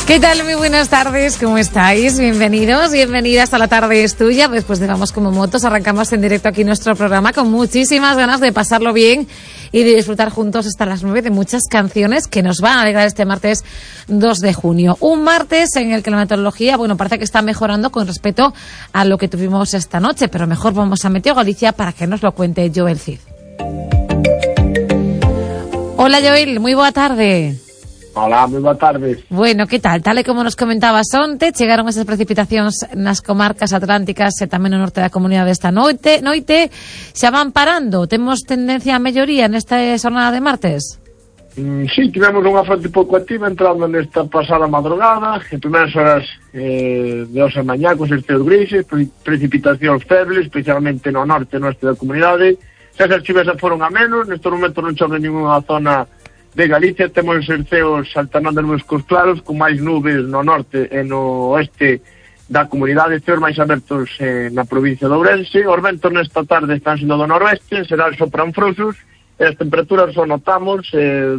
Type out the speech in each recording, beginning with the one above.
¿Qué tal? Muy buenas tardes, ¿cómo estáis? Bienvenidos, bienvenidas a La Tarde es Tuya. Después de Vamos como Motos, arrancamos en directo aquí nuestro programa con muchísimas ganas de pasarlo bien y de disfrutar juntos hasta las 9 de muchas canciones que nos van a alegrar este martes 2 de junio. Un martes en el que la meteorología, parece que está mejorando con respecto a lo que tuvimos esta noche, pero mejor vamos a Meteo Galicia para que nos lo cuente Joel Cid. Hola Joel, muy boa tarde. Hola, moi boa tarde. Bueno, que tal? Tal e como nos comentabas onte, chegaron esas precipitacións nas comarcas atlánticas e tamén no norte da comunidade esta noite. Xa van parando? Temos tendencia a melloría nesta xornada de martes? Sí, tivemos unha fronte pouco activa entrando nesta pasada madrugada, en primeiras horas de hoxe a mañá, con certeos grises, precipitacións febles, especialmente no norte e no oeste da comunidade. Xa as chuvas foron a menos, neste momento non chove ninguna zona de Galicia, temos cerceos alternando nubes cos claros, con máis nubes no norte e no oeste da comunidade, ceos máis abertos na provincia de Ourense. Os ventos nesta tarde están sendo do noroeste, será sopran frouxos, e as temperaturas o notamos,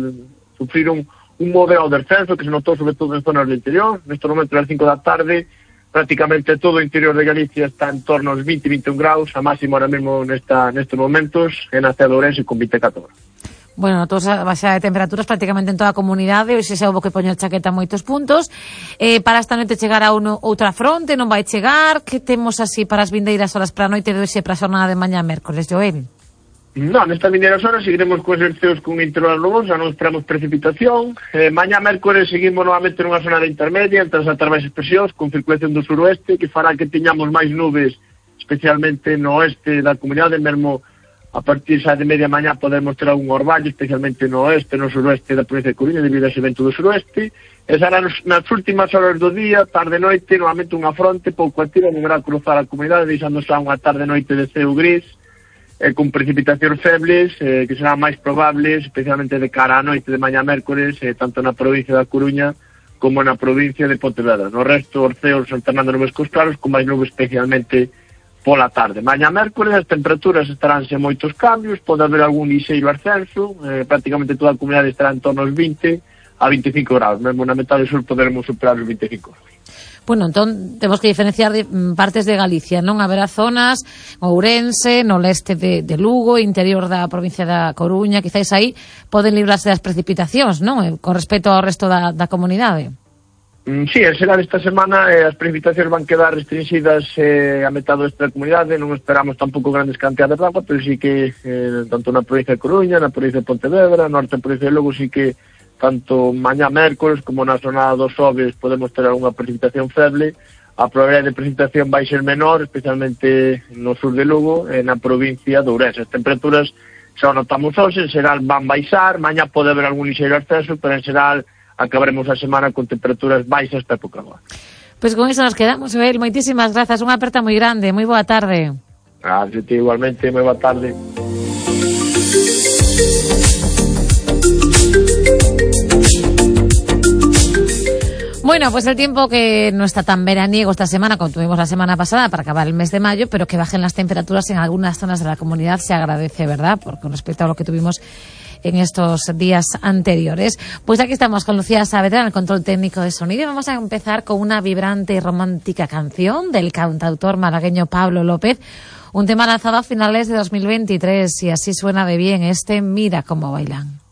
sufriron un moveo de descenso que se notou sobre todo en zonas do interior. Neste momento, ás 5 da tarde, prácticamente todo o interior de Galicia está en torno aos 20-21 graus, a máxima ahora mesmo nestes momentos, en a cidade de Ourense con 24. Bueno, toda a baixa de temperaturas prácticamente en toda a comunidade, hoxe xa houve que poñer chaqueta en moitos puntos. Para esta noite chegará outra fronte, non vai chegar? Que temos así para as vindeiras horas para a noite de hoxe para a xornada de mañá mércoles, Joel? Non, nestas vindeiras horas seguiremos con exerceos con intervalos nubosos, non esperamos precipitación. Mañá mércoles seguimos novamente nunha zona de intermedia entre as altas baixas presións con circulación do suroeste que fará que teñamos máis nubes, especialmente no oeste da comunidade, mesmo a partir xa de media mañá podemos ter algún orballo, especialmente no oeste, no suroeste da provincia de Coruña, debido a ese vento do suroeste. E será nas últimas horas do día, tarde-noite, novamente unha fronte pouco activa, non irá cruzar a comunidade, deixando xa unha tarde-noite de ceo gris, con precipitacións febles, que serán máis probables, especialmente de cara á noite de mañá mércoles, tanto na provincia da Coruña como na provincia de Pontevedra. No resto, os ceos alternando nubes cos claros, con máis nubes especialmente pola tarde. Mañá mércoles as temperaturas estarán sen moitos cambios, pode haber algún liseiro ascenso, prácticamente toda a comunidade estará en torno aos 20 a 25 graus, mesmo na metade sur poderemos superar os 25 graus. Bueno, entón temos que diferenciar de partes de Galicia, non? Haberá zonas, Ourense, no leste de Lugo, interior da provincia da Coruña, quizáis aí poden librarse das precipitacións, non? Con respecto ao resto da comunidade. Sí, en xeral esta semana as precipitacións van quedar restringidas a metade do oeste da comunidade, non esperamos tampouco grandes cantidades de agua, pero sí que tanto na provincia de Coruña, na provincia de Pontevedra, norte da provincia de Lugo, sí que tanto mañá mércoles como na zona dos Xoves podemos ter algunha precipitación feble. A probabilidade de precipitación vai ser menor, especialmente no sur de Lugo e na provincia de Ourense. As temperaturas xa o notamos hoxe, en xeral van baixar, mañá pode haber algún ligeiro ascenso, pero en xeral acabaremos a semana con temperaturas baixas para época agora. Pois con iso nos quedamos, Joel. Moitísimas grazas, unha aperta moi grande, moi boa tarde. Igualmente, moi boa tarde. Bueno, pues el tiempo que no está tan veraniego esta semana como tuvimos la semana pasada para acabar el mes de mayo, pero que bajen las temperaturas en algunas zonas de la comunidad se agradece, ¿verdad? Por con respecto a lo que tuvimos en estos días anteriores. Pues aquí estamos con Lucía Saavedra en el control técnico de sonido y vamos a empezar con una vibrante y romántica canción del cantautor malagueño Pablo López, un tema lanzado a finales de 2023 y así suena de bien este Mira cómo bailan.